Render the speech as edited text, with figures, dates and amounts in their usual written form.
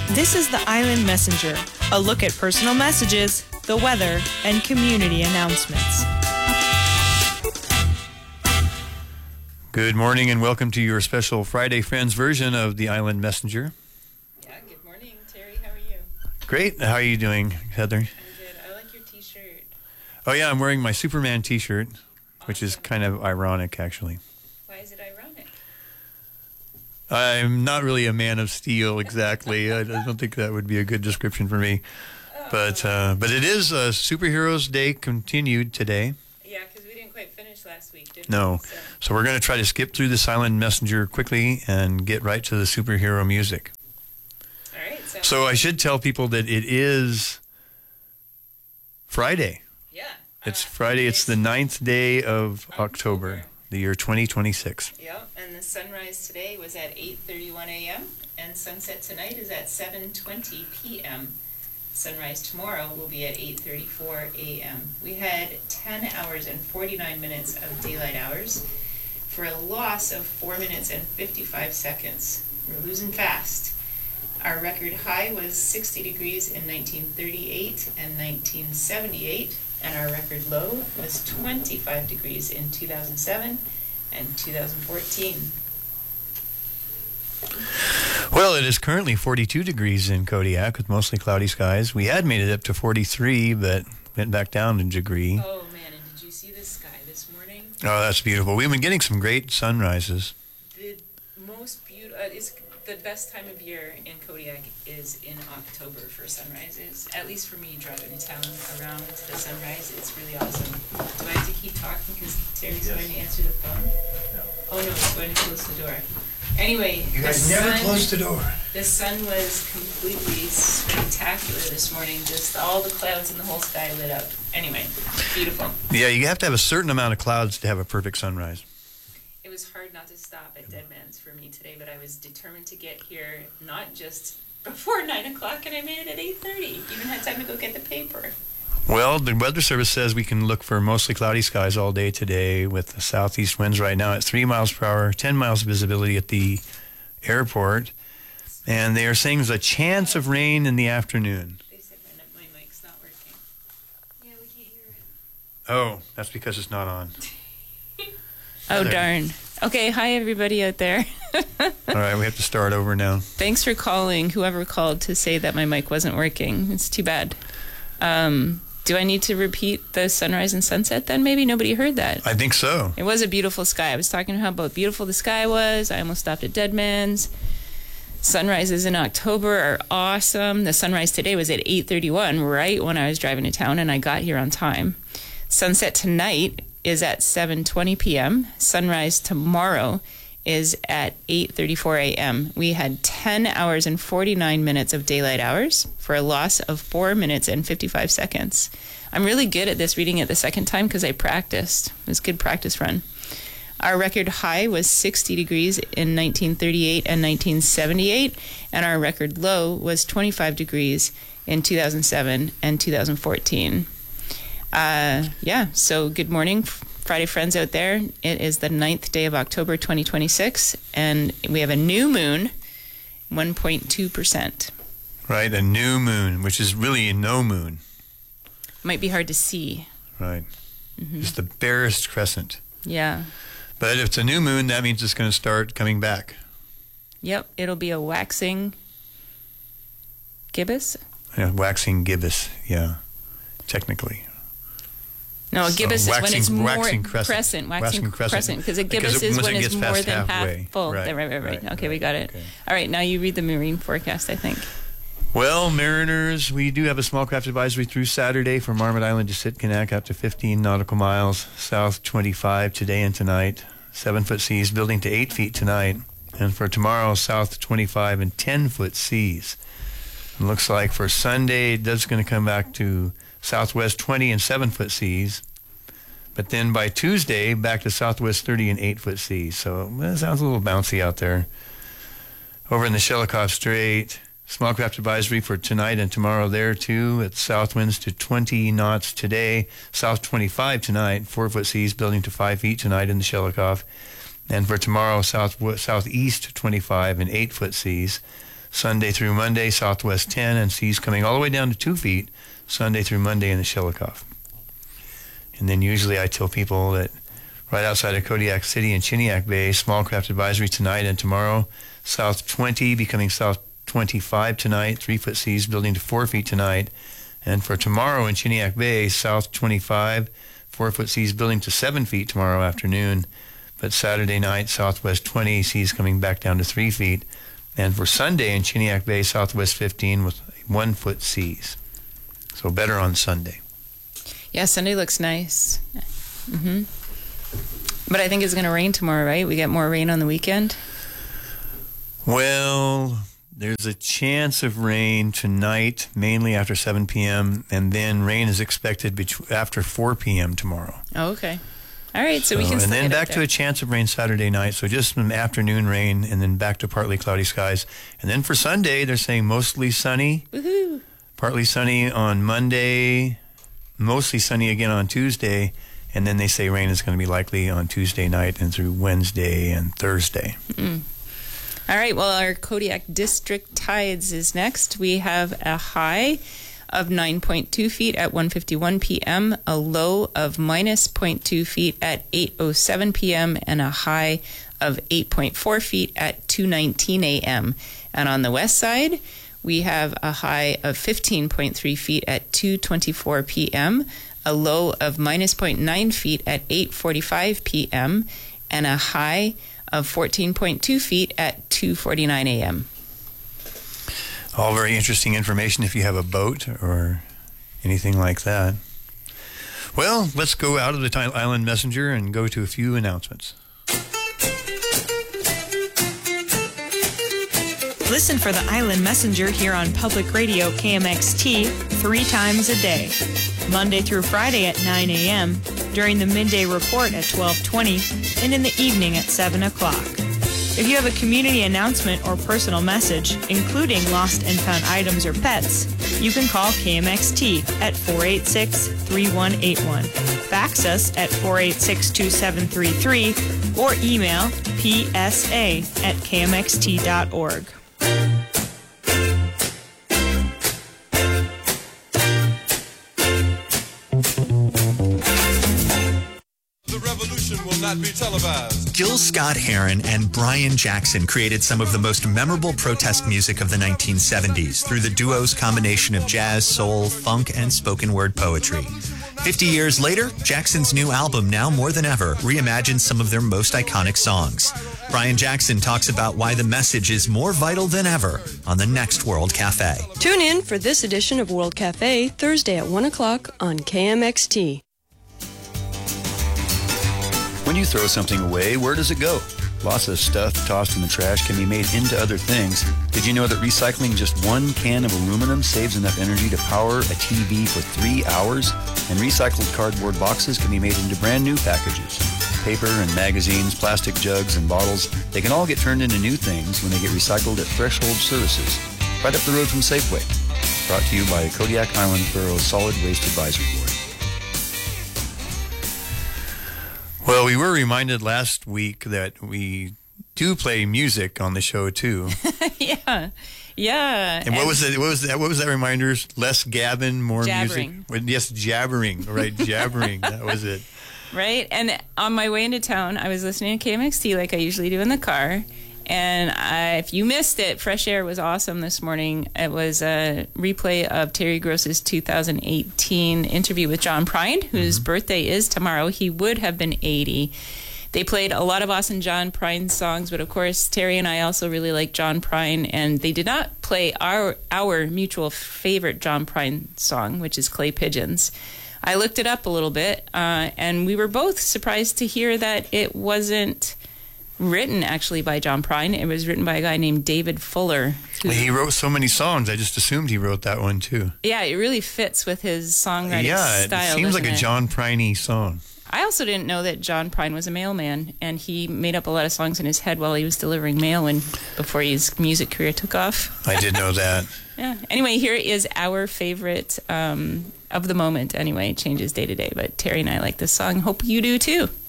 This is the Island Messenger, a look at personal messages, the weather, and community announcements. Good morning and welcome to your special Friday Friends version of the Island Messenger. Yeah, good morning, Terry. How are you? Great. How are you doing, Heather? I'm good. I like your t-shirt. Oh, yeah, I'm wearing my Superman t-shirt, which is Awesome. kind of ironic, actually. Why is it ironic? I'm not really a man of steel, exactly. I don't think that would be a good description for me. But it is Superheroes Day continued today. Yeah, because we didn't quite finish last week, did No. we? So we're going to try to skip through the Silent Messenger quickly and get right to the superhero music. All right. So I should tell people that it is Friday. Yeah. It's Friday. It's the 9th day of October, the year 2026. Yep. And the sunrise today was at 8:31 a.m. and sunset tonight is at 7:20 p.m. Sunrise tomorrow will be at 8:34 a.m. We had 10 hours and 49 minutes of daylight hours for a loss of 4 minutes and 55 seconds. We're losing fast. Our record high was 60 degrees in 1938 and 1978, and our record low was 25 degrees in 2007 and 2014. Well, it is currently 42 degrees in Kodiak with mostly cloudy skies. We had made it up to 43, but went back down a degree. Oh man, and did you see the sky this morning? Oh, that's beautiful. We've been getting some great sunrises. The most beautiful, it's the best time of year in Kodiak is in October for sunrises. At least for me, driving to town around the sunrise, it's really awesome. Do I have to keep talking because Terry's going to answer the phone? No. Oh no, he's going to close the door. Anyway, You guys never closed the door. The sun was completely spectacular this morning. Just all the clouds in the whole sky lit up. Anyway, beautiful. Yeah, you have to have a certain amount of clouds to have a perfect sunrise. It was hard not to stop at Dead Man's for me today, but I was determined to get here not just before 9 o'clock, and I made it at 8:30. Even had time to go get the paper. Well, the Weather Service says we can look for mostly cloudy skies all day today with the southeast winds right now at 3 miles per hour, 10 miles of visibility at the airport. And they are saying there's a chance of rain in the afternoon. They said my mic's not working. Yeah, we can't hear it. Oh, that's because it's not on. Oh, There. darn. Okay, hi everybody out there. All right, we have to start over now. Thanks for calling, whoever called to say that my mic wasn't working. It's too bad. Do I need to repeat the sunrise and sunset then? Maybe nobody heard that. I think so. It was a beautiful sky. I was talking about how beautiful the sky was. I almost stopped at Dead Man's. Sunrises in October are awesome. The sunrise today was at 8:31, right when I was driving to town, and I got here on time. Sunset tonight is at 7:20 p.m. Sunrise tomorrow is at 8:34 a.m. We had 10 hours and 49 minutes of daylight hours for a loss of 4 minutes and 55 seconds. I'm really good at this, reading it the second time because I practiced. It was a good practice run. Our record high was 60 degrees in 1938 and 1978, and our record low was 25 degrees in 2007 and 2014. So good morning, Friday friends out there. It is the 9th day of October 2026, and we have a new moon, 1.2%. Right, a new moon, which is really no moon. Might be hard to see. Right. Just the barest crescent. Yeah. But if it's a new moon, that means it's going to start coming back. Yep, it'll be a waxing gibbous. Yeah, waxing gibbous, yeah, technically. No, a So gibbous is when it's more waxing crescent. Waxing crescent. Because a Because gibbous is once when it it's gets more past than halfway. half full. Right, Right. Okay, we right, got it. okay. All right, now you read the marine forecast, I think. Well, mariners, we do have a small craft advisory through Saturday from Marmot Island to Sitkinak up to 15 nautical miles, south 25 today and tonight, 7-foot seas, building to 8 feet tonight, and for tomorrow, south 25 and 10-foot seas. It looks like for Sunday, that's going to come back to southwest 20 and 7-foot seas, but then by Tuesday, back to southwest 30 and 8-foot seas. So it sounds a little bouncy out there. Over in the Shelikof Strait, small craft advisory for tonight and tomorrow there too. It's south winds to 20 knots today, south 25 tonight, 4-foot seas building to 5 feet tonight in the Shelikof. And for tomorrow, southeast 25 and 8-foot seas. Sunday through Monday, southwest 10, and seas coming all the way down to 2 feet Sunday through Monday in the Shelikof. And then usually I tell people that right outside of Kodiak City in Chiniak Bay, small craft advisory tonight and tomorrow, south 20 becoming south 25 tonight, 3 foot seas building to 4 feet tonight. And for tomorrow in Chiniak Bay, south 25, 4 foot seas building to 7 feet tomorrow afternoon. But Saturday night, southwest 20, seas coming back down to 3 feet. And for Sunday in Chiniak Bay, southwest 15 with 1 foot seas. So better on Sunday. Yeah, Sunday looks nice. Mm-hmm. But I think it's going to rain tomorrow, right? We get more rain on the weekend? Well, there's a chance of rain tonight, mainly after 7 p.m., and then rain is expected after 4 p.m. tomorrow. Oh, okay. All right, so we can and still then get back out to a chance of rain Saturday night, so just some afternoon rain, and then back to partly cloudy skies. And then for Sunday, they're saying mostly sunny. Woohoo! Partly sunny on Monday, mostly sunny again on Tuesday, and then they say rain is going to be likely on Tuesday night and through Wednesday and Thursday. Mm. All right, well, our Kodiak District tides is next. We have a high of 9.2 feet at 1:51 p.m., a low of minus 0.2 feet at 8:07 p.m., and a high of 8.4 feet at 2:19 a.m. And on the west side, we have a high of 15.3 feet at 2:24 p.m., a low of minus 0.9 feet at 8:45 p.m., and a high of 14.2 feet at 2:49 a.m. All very interesting information if you have a boat or anything like that. Well, let's go out of the Island Messenger and go to a few announcements. Listen for the Island Messenger here on Public Radio KMXT 3 times a day. Monday through Friday at 9 a.m., during the midday report at 12:20, and in the evening at 7 o'clock. If you have a community announcement or personal message, including lost and found items or pets, you can call KMXT at 486-3181. Fax us at 486-2733 or email psa@kmxt.org. The revolution will not be televised. Gil Scott-Heron and Brian Jackson created some of the most memorable protest music of the 1970s through the duo's combination of jazz, soul, funk, and spoken word poetry. 50 years later, Jackson's new album, Now More Than Ever, reimagines some of their most iconic songs. Brian Jackson talks about why the message is more vital than ever on the next World Cafe. Tune in for this edition of World Cafe, Thursday at 1 o'clock on KMXT. When you throw something away, where does it go? Lots of stuff tossed in the trash can be made into other things. Did you know that recycling just 1 can of aluminum saves enough energy to power a TV for 3 hours? And recycled cardboard boxes can be made into brand new packages. Paper and magazines, plastic jugs and bottles, they can all get turned into new things when they get recycled at Threshold Services, right up the road from Safeway. Brought to you by Kodiak Island Borough Solid Waste Advisory Board. Well, we were reminded last week that we do play music on the show too. Yeah. And what was that reminder? Less gabbing, more jabbering. Music. Yes, jabbering. Right, jabbering. That was it. Right. And on my way into town, I was listening to KMXT like I usually do in the car. And if you missed it, Fresh Air was awesome this morning. It was a replay of Terry Gross's 2018 interview with John Prine, whose birthday is tomorrow. He would have been 80. They played a lot of awesome John Prine songs, but of course, Terry and I also really like John Prine, and they did not play our mutual favorite John Prine song, which is Clay Pigeons. I looked it up a little bit, and we were both surprised to hear that it wasn't written actually by John Prine. It was written by a guy named David Fuller. He wrote so many songs, I just assumed he wrote that one too. Yeah, it really fits with his songwriting style. Yeah, it seems like a John Prine song. I also didn't know that John Prine was a mailman, and he made up a lot of songs in his head while he was delivering mail before his music career took off. I did know that. Yeah. Anyway, here is our favorite of the moment. Anyway, it changes day to day, but Terry and I like this song. Hope you do too.